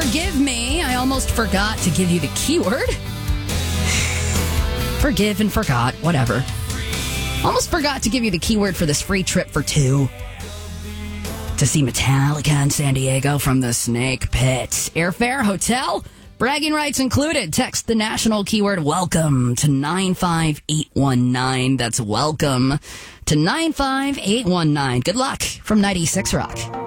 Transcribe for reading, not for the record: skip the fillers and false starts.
Forgive me, I almost forgot to give you the keyword. Forgive and forgot, whatever. Almost forgot to give you the keyword for this free trip for two to see Metallica in San Diego from the Snake Pit. Airfare, hotel, bragging rights included. Text the national keyword WELCOME to 95819. That's WELCOME to 95819. Good luck from 96 Rock.